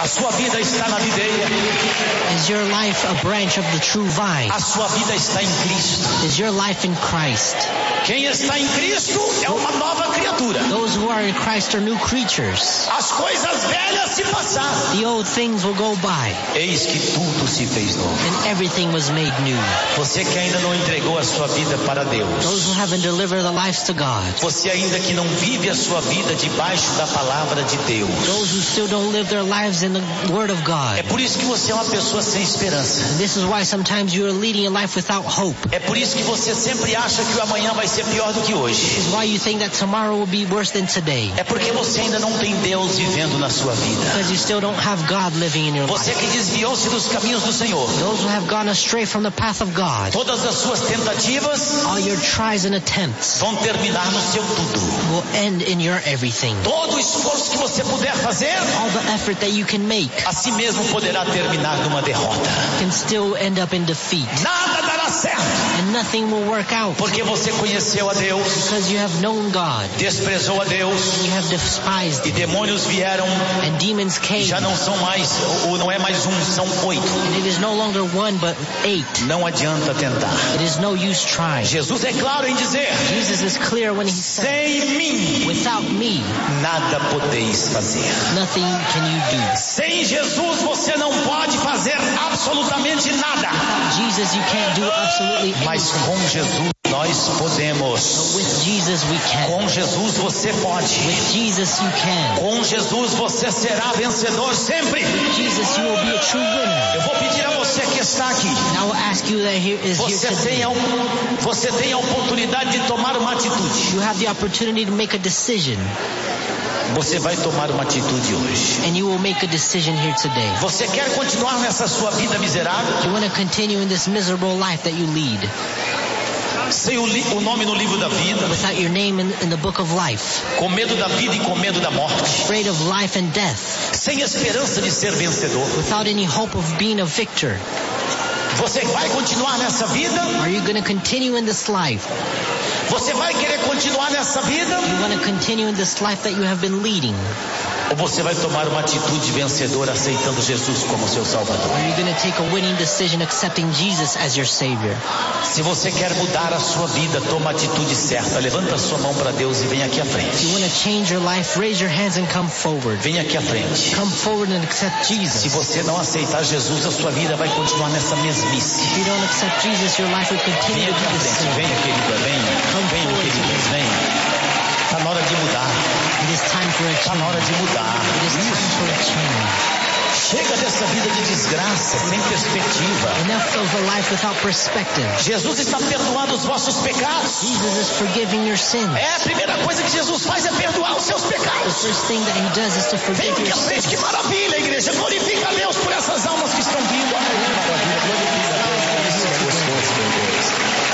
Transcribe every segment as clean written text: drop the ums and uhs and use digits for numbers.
A sua vida está na videira. Is your life a branch of the true vine? A sua vida está em Cristo. Is your life in Christ? Quem está em Cristo é uma nova criatura. Those who are in Christ are new creatures. As coisas velhas se passaram. The old things will go by. Eis que tudo se fez novo. And everything was made new. Você que ainda não entregou a sua vida para Deus. Those who haven't delivered their lives to God. Você ainda que não vive a sua vida debaixo da palavra de Deus. Those who still don't live their lives in the Word of God. É por isso que você é uma pessoa sem esperança. And this is why sometimes you are leading a life without hope. É por isso que você sempre acha que o amanhã vai ser pior do que hoje. This is why you think that tomorrow will be worse than today. É porque você ainda não tem Deus vivendo na sua vida. Because you still don't have God living in your Você life. que desviou-se dos caminhos do Senhor. Those who have gone astray from the path of God. Todas as suas tentativas All your tries and attempts vão terminar no seu tudo. will end in your everything. Todo o esforço que você puder fazer, All the effort that you can make assim mesmo poderá terminar numa derrota. can still end up in defeat. Nada dará certo, And nothing will work out porque você conheceu a Deus, because you have known God. desprezou a Deus, You have despised e Him. demônios vieram, And demons came. já não são mais, ou não é mais um, são 8. And it is no longer 1 but 8. Não adianta tentar. It is no use trying. Jesus é claro em dizer, Jesus is clear when He says, sem mim without me, nada podeis fazer. nothing can you do. Sem Jesus você não pode fazer absolutamente nada. Jesus, you can't do absolutely Mas anything. com Jesus nós podemos. With Jesus we can. Com Jesus você pode. With Jesus you can. Com Jesus você será vencedor sempre. Jesus, you will be a true winner. Eu vou pedir a você que está aqui. And I will ask you that is here Você today. tem a oportunidade de tomar uma atitude. You have the opportunity to make a decision. Você vai tomar uma atitude hoje. And you will make a decision here today. Você quer continuar nessa sua vida miserável? You want to continue in this miserable life that you lead Sem o nome no livro da vida, without your name in the book of life, com medo da vida e com medo da morte, afraid of life and death, sem esperança de ser vencedor. without any hope of being a victor. Você vai continuar nessa vida? Are you going to continue in this life? Você vai querer continuar nessa vida? You want to continue in this life that you have been leading? Ou você vai tomar uma atitude vencedora aceitando Jesus como seu Salvador? Are you going to take a winning decision accepting Jesus as your Savior? Se você quer mudar a sua vida, toma a atitude certa. Levanta a sua mão para Deus e vem aqui à If frente. you want to change your life, raise your hands and come forward. Vem aqui à frente. Come forward and accept Se Jesus. você não aceitar Jesus, a sua vida vai continuar nessa mesmice. If you don't accept Jesus, your life will continue Venha to aqui à be the frente. same. Venha, querida. Venha. Venha, queridas. Venha. Está na hora de mudar. It is time for a Está change. na hora de mudar. It is time for a change. Chega dessa vida de desgraça, sem perspectiva. Enough of a life without perspective. Jesus está perdoando os vossos pecados. Jesus is forgiving your sins. É a primeira coisa que Jesus faz é perdoar os seus The pecados. first thing that He does is to Vem forgive aqui your à sins. frente, que maravilha, igreja. Glorifica a Deus por essas almas que estão vindo. Ai, que maravilha, glorifica a Deus. Isso é gostoso, meu Deus.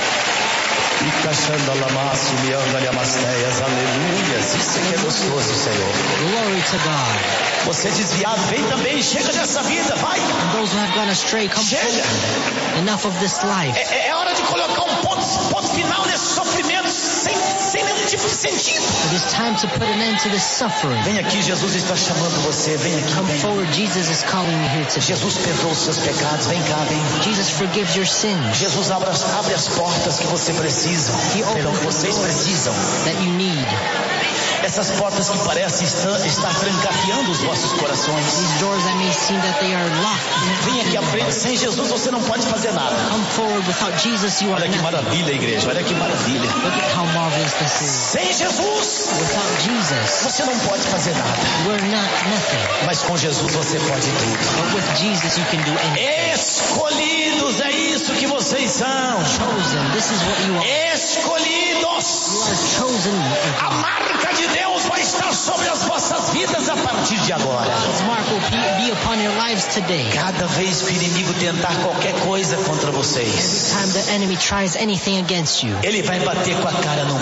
Aleluias. Isso é que é gostoso, Senhor. Glory to God. Você desviado, vem também. Chega dessa vida, vai. And those who have gone astray, come Chega. forward. Enough of this life. É hora de colocar um ponto final nesse sofrimento sem nenhum tipo de sentido. It is time to put an end to this suffering. Vem aqui, Jesus está chamando você. Vem aqui, Come vem. forward. Jesus is calling you here today. Jesus perdoa os seus pecados. Vem cá, vem. Jesus forgives your sins Jesus abre as portas que você precisa. Perdão, que vocês precisam. that you need. Essas portas que parecem estar trancafiando os vossos corações. These doors that may seem that they are locked. Vem aqui à frente. Sem Jesus você não pode fazer nada. Come forward. Without Jesus, you are Olha que nothing. maravilha, igreja. Olha que maravilha. Look at how marvelous this is. Sem Jesus Without Jesus, você não pode fazer nada. we're nothing. Mas com Jesus você pode tudo. But with Jesus, you can do anything. Escolhidos, é isso que vocês são. Chosen. This is what you are. Escolhidos. You are chosen. A marca de Deus vai estar sobre as vossas vidas a partir de agora. His mark will be upon your lives today. Cada vez que o inimigo tentar qualquer coisa contra vocês, Every time the enemy tries anything against you, ele vai bater com a cara no